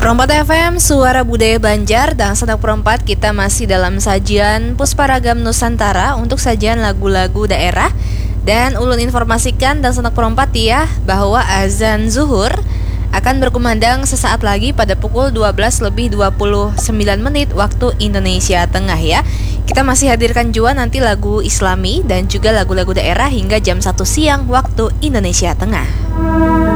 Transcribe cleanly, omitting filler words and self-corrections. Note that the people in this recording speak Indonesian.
Perempat FM, Suara Budaya Banjar, dan Sanak Perempat, kita masih dalam sajian Pusparagam Nusantara untuk sajian lagu-lagu daerah. Dan ulun informasikan dan Sanak Perempat ya, bahwa azan zuhur akan berkumandang sesaat lagi pada pukul 12:29 waktu Indonesia Tengah ya. Kita masih hadirkan juga nanti lagu Islami dan juga lagu-lagu daerah hingga jam 1 siang waktu Indonesia Tengah.